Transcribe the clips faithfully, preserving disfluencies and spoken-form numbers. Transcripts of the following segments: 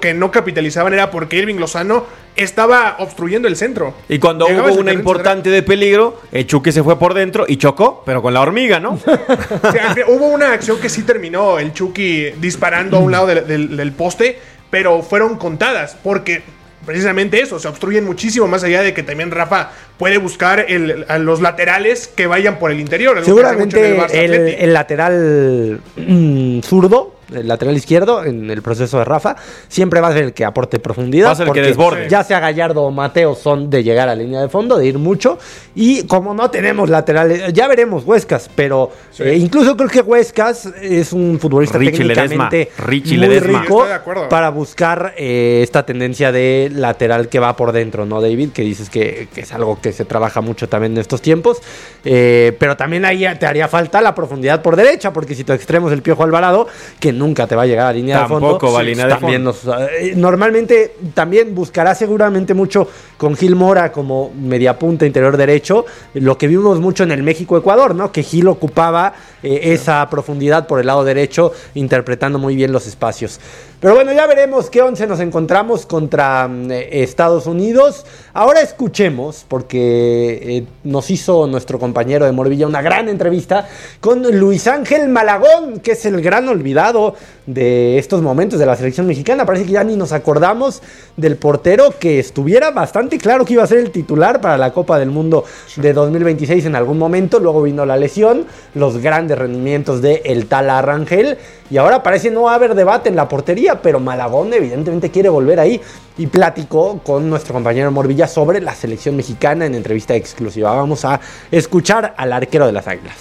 que no capitalizaban era porque Irving Lozano estaba obstruyendo el centro. Y cuando Llegaba hubo una importante de peligro, el Chucky se fue por dentro y chocó, pero con la hormiga, ¿no? O sea, hubo una acción que sí terminó el Chucky disparando a un lado del, del, del poste, pero fueron contadas, porque precisamente eso, se obstruyen muchísimo, más allá de que también Rafa puede buscar el, a los laterales que vayan por el interior. Seguramente el, el, el lateral mmm, zurdo, el lateral izquierdo, en el proceso de Rafa, siempre va a ser el que aporte profundidad. Va a ser el que desborde. Ya sea Gallardo o Mateo son de llegar a la línea de fondo, de ir mucho. Y como no tenemos laterales, ya veremos Huescas, pero sí. eh, incluso creo que Huescas es un futbolista Richie técnicamente Richie muy Ledesma. rico para buscar eh, esta tendencia de lateral que va por dentro, ¿no, David? Que dices que, que es algo que se trabaja mucho también en estos tiempos. Eh, pero también ahí te haría falta la profundidad por derecha, porque si tu extremo es el Piojo Alvarado, que nunca te va a llegar a línea Tampoco de fondo. va a línea de también fondo. Nos, eh, normalmente también buscará seguramente mucho con Gil Mora como mediapunta interior derecho, lo que vimos mucho en el México-Ecuador, ¿no? Que Gil ocupaba eh, sí. esa profundidad por el lado derecho, interpretando muy bien los espacios. Pero bueno, ya veremos qué once nos encontramos contra eh, Estados Unidos. Ahora escuchemos, porque eh, nos hizo nuestro compañero de Morvilla una gran entrevista con Luis Ángel Malagón, que es el gran olvidado de estos momentos de la selección mexicana. Parece que ya ni nos acordamos del portero que estuviera bastante claro que iba a ser el titular para la Copa del Mundo de dos mil veintiséis en algún momento. Luego vino la lesión, los grandes rendimientos de el Tala Rangel, y ahora parece no haber debate en la portería, pero Malagón evidentemente quiere volver ahí, y platicó con nuestro compañero Morvilla sobre la selección mexicana en entrevista exclusiva. Vamos a escuchar al arquero de las Águilas.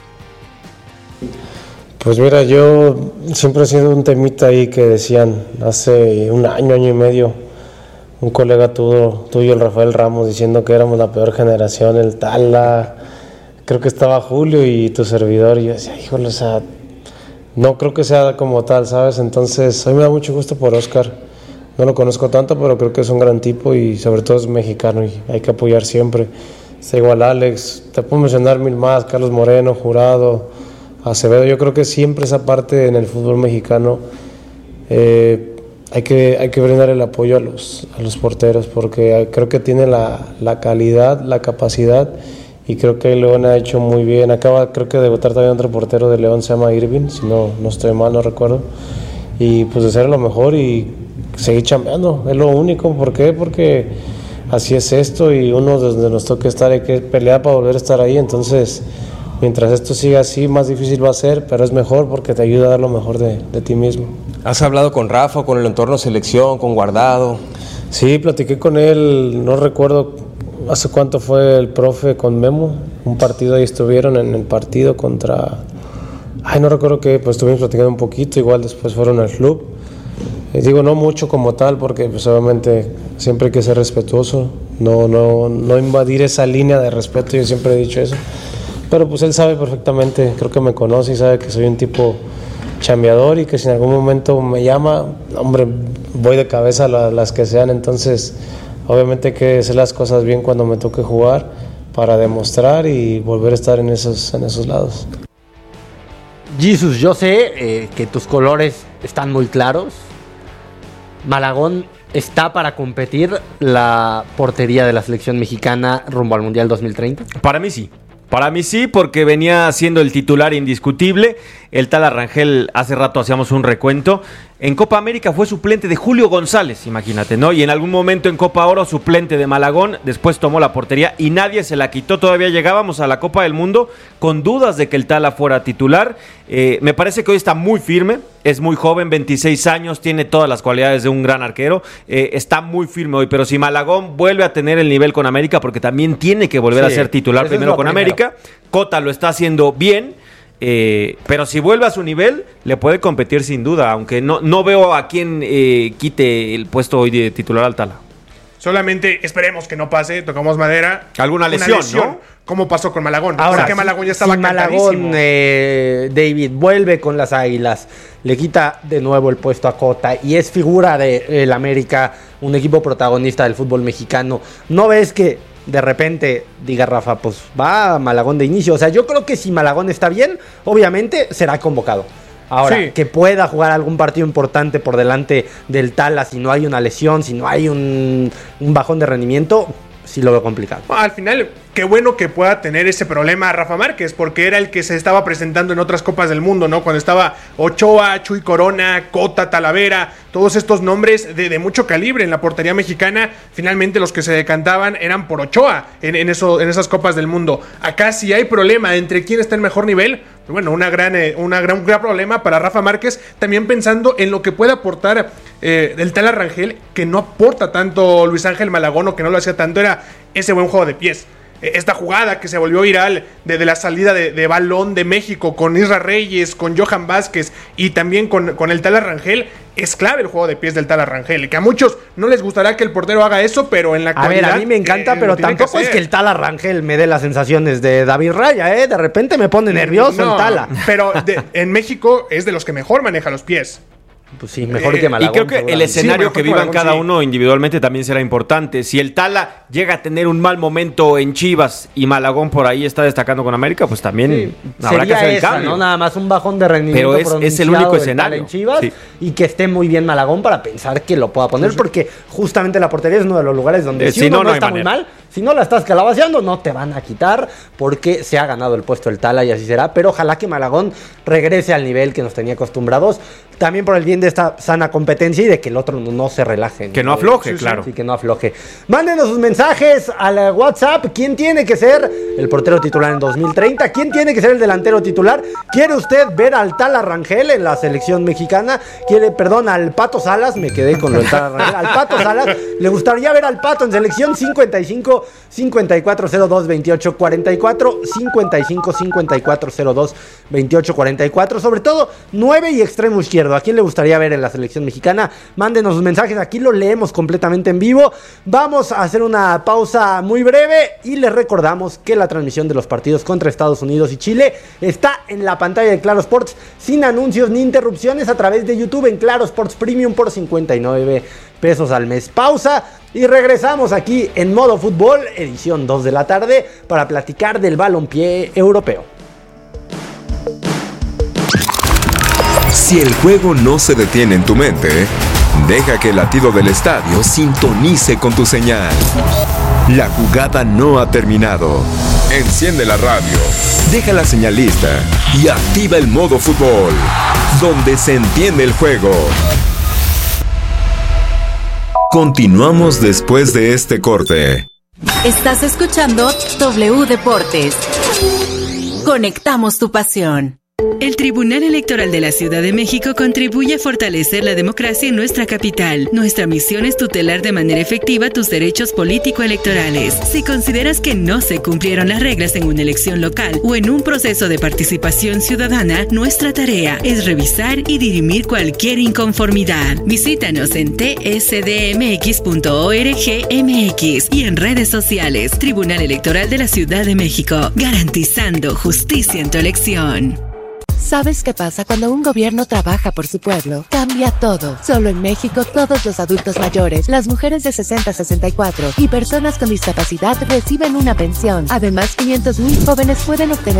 Pues mira, yo siempre he sido un temita ahí que decían hace un año, año y medio, un colega tuyo, tuyo el Rafael Ramos, diciendo que éramos la peor generación, el Tala, creo que estaba Julio y tu servidor, y yo decía, híjole, o sea, no creo que sea como tal, ¿sabes? Entonces, hoy me da mucho gusto por Oscar, no lo conozco tanto, pero creo que es un gran tipo y sobre todo es mexicano y hay que apoyar siempre. Está igual Alex, te puedo mencionar mil más, Carlos Moreno, Jurado, Acevedo. Yo creo que siempre esa parte en el fútbol mexicano eh, hay que, hay que brindar el apoyo a los, a los porteros, porque creo que tiene la, la calidad, la capacidad, y creo que León ha hecho muy bien. Acaba, creo que de debutar también otro portero de León, se llama Irving, si no, no estoy mal, no recuerdo, y pues de ser lo mejor y seguir chambeando, es lo único. ¿Por qué? Porque así es esto, y uno desde nos toca estar, hay que pelear para volver a estar ahí. Entonces, mientras esto siga así, más difícil va a ser, pero es mejor porque te ayuda a dar lo mejor de, de ti mismo. ¿Has hablado con Rafa, con el entorno selección, con Guardado? Sí, platiqué con él, no recuerdo hace cuánto fue el profe con Memo, un partido ahí estuvieron en el partido contra, ay no recuerdo qué, pues estuvimos platicando un poquito, igual después fueron al club. Eh, digo, no mucho como tal, porque pues obviamente siempre hay que ser respetuoso, no, no, no invadir esa línea de respeto, yo siempre he dicho eso. Pero pues él sabe perfectamente, creo que me conoce y sabe que soy un tipo chambeador y que si en algún momento me llama, hombre, voy de cabeza a la, las que sean. Entonces, obviamente hay que hacer las cosas bien cuando me toque jugar para demostrar y volver a estar en esos, en esos lados. Jesus, yo sé eh, que tus colores están muy claros. Malagón está para competir la portería de la selección mexicana rumbo al Mundial dos mil treinta. Para mí sí. Para mí sí, porque venía siendo el titular indiscutible. El Tala Rangel, hace rato hacíamos un recuento. En Copa América fue suplente de Julio González, imagínate, ¿no? Y en algún momento en Copa Oro, suplente de Malagón. Después tomó la portería y nadie se la quitó. Todavía llegábamos a la Copa del Mundo con dudas de que el Tala fuera titular. Eh, me parece que hoy está muy firme. Es muy joven, veintiséis años, tiene todas las cualidades de un gran arquero. Eh, está muy firme hoy, pero si Malagón vuelve a tener el nivel con América, porque también tiene que volver sí, a ser titular primero con primero. América. Cota lo está haciendo bien. Eh, pero si vuelve a su nivel, le puede competir sin duda, aunque no, no veo a quién eh, quite el puesto hoy de titular al Tala. Solamente esperemos que no pase, tocamos madera. Alguna lesión, lesión ¿no? Como pasó con Malagón. Ahora, porque Malagón ya estaba si Malagón, eh, David, vuelve con las Águilas, le quita de nuevo el puesto a Cota y es figura del de América, un equipo protagonista del fútbol mexicano. ¿No ves que de repente diga Rafa, pues va Malagón de inicio? O sea, yo creo que si Malagón está bien, obviamente será convocado. Ahora, Sí. que pueda jugar algún partido importante por delante del Tala si no hay una lesión, si no hay un, un bajón de rendimiento, sí lo veo complicado. Al final, qué bueno que pueda tener ese problema Rafa Márquez, porque era el que se estaba presentando en otras copas del mundo, ¿no? Cuando estaba Ochoa, Chuy Corona, Cota, Talavera, todos estos nombres de, de mucho calibre en la portería mexicana, finalmente los que se decantaban eran por Ochoa en, en, eso, en esas copas del mundo. Acá si hay problema entre quién está en mejor nivel, bueno, una gran, eh, una gran, un gran problema para Rafa Márquez, también pensando en lo que puede aportar eh, el Tala Rangel, que no aporta tanto Luis Ángel Malagón, o que no lo hacía tanto, era ese buen juego de pies. Esta jugada que se volvió viral de, de la salida de, de balón de México con Isra Reyes, con Johan Vázquez y también con, con el Tala Rangel, es clave el juego de pies del Tala Rangel. Que a muchos no les gustará que el portero haga eso, pero en la actualidad... A ver, a mí me encanta, eh, pero tampoco que es que el Tala Rangel me dé las sensaciones de David Raya, ¿eh? De repente me pone nervioso no, el Tala. Pero de, en México es de los que mejor maneja los pies. Pues sí, mejor Eh, que Malagón. Y creo que el seguramente. escenario Sí, que mejor vivan Malagón, cada sí. uno individualmente también será importante. Si el Tala llega a tener un mal momento en Chivas y Malagón por ahí está destacando con América, pues también habrá Sería que hacer el esa, cambio. ¿no? Nada más un bajón de rendimiento. Pero es- es el único pronunciado del escenario. Tala en Chivas, Sí. y que esté muy bien Malagón para pensar que lo pueda poner, porque justamente la portería es uno de los lugares donde Eh, si, si uno no, no, no hay está muy manera. mal, si no la estás calabaceando, no te van a quitar, porque se ha ganado el puesto el Tala y así será. Pero ojalá que Malagón regrese al nivel que nos tenía acostumbrados, también por el bien de esta sana competencia y de que el otro no, no se relaje. Que no afloje, Sí, sí, claro. sí, que no afloje. Mándenos sus mensajes al WhatsApp. ¿Quién tiene que ser el portero titular en dos mil treinta? ¿Quién tiene que ser el delantero titular? ¿Quiere usted ver al Tala Rangel en la selección mexicana? ¿Quiere, perdón, al Pato Salas? Me quedé con lo del Tala Rangel. Al Pato Salas. ¿Le gustaría ver al Pato en selección? cincuenta y cinco, cincuenta y cuatro cero dos, veintiocho cuarenta y cuatro. cincuenta y cinco, cincuenta y cuatro cero dos, veintiocho cuarenta y cuatro. Sobre todo, nueve y extremo izquierdo. ¿A quién le gustaría ver en la selección mexicana? Mándenos sus mensajes. Aquí lo leemos completamente en vivo. Vamos a hacer una pausa muy breve y les recordamos que la transmisión de los partidos contra Estados Unidos y Chile está en la pantalla de Claro Sports, sin anuncios ni interrupciones, a través de YouTube en Claro Sports Premium por cincuenta y nueve pesos al mes. Pausa y regresamos aquí en Modo Fútbol, edición dos de la tarde, para platicar del balompié europeo. Si el juego no se detiene en tu mente, deja que el latido del estadio sintonice con tu señal. La jugada no ha terminado. Enciende la radio, deja la señal lista y activa el modo fútbol, donde se entiende el juego. Continuamos después de este corte. Estás escuchando W Deportes. Conectamos tu pasión. El Tribunal Electoral de la Ciudad de México contribuye a fortalecer la democracia en nuestra capital. Nuestra misión es tutelar de manera efectiva tus derechos político-electorales. Si consideras que no se cumplieron las reglas en una elección local o en un proceso de participación ciudadana, nuestra tarea es revisar y dirimir cualquier inconformidad. Visítanos en t s d m x punto org m x y en redes sociales. Tribunal Electoral de la Ciudad de México, garantizando justicia en tu elección. ¿Sabes qué pasa cuando un gobierno trabaja por su pueblo? Cambia todo. Solo en México, todos los adultos mayores, las mujeres de sesenta a sesenta y cuatro y personas con discapacidad reciben una pensión. Además, quinientos mil jóvenes pueden obtener